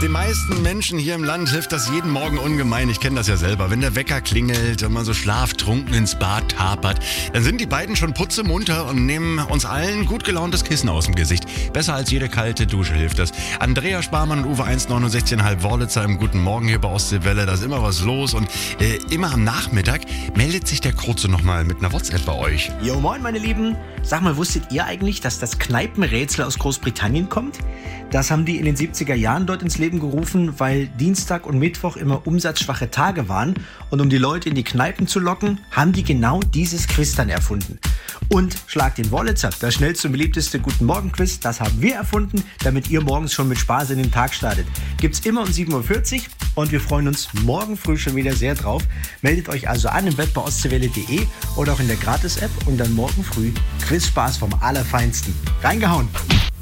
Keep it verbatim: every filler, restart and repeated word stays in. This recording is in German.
Den meisten Menschen hier im Land hilft das jeden Morgen ungemein. Ich kenne das ja selber. Wenn der Wecker klingelt und man so schlaftrunken ins Bad tapert, dann sind die beiden schon putzemunter und nehmen uns allen gut gelauntes Kissen aus dem Gesicht. Besser als jede kalte Dusche hilft das. Andrea Sparmann und Uwe eins neunundsechzig Komma fünf Wörlitzer im Guten Morgen hier bei Ostseewelle. Da ist immer was los und äh, immer am Nachmittag meldet sich der Kurze nochmal mit einer WhatsApp bei euch. Jo, moin meine Lieben. Sag mal, wusstet ihr eigentlich, dass das Kneipenrätsel aus Großbritannien kommt? Das haben die in den siebziger Jahren dort ins Leben gerufen, weil Dienstag und Mittwoch immer umsatzschwache Tage waren. Und um die Leute in die Kneipen zu locken, haben die genau dieses Quiz dann erfunden. Und Schlag den Wörlitzer, das schnellste und beliebteste Guten Morgen Quiz, das haben wir erfunden, damit ihr morgens schon mit Spaß in den Tag startet. Gibt's immer um sieben Uhr vierzig und wir freuen uns morgen früh schon wieder sehr drauf. Meldet euch also an im Web bei ostseewelle punkt de oder auch in der Gratis-App und dann morgen früh Quiz-Spaß vom Allerfeinsten. Reingehauen!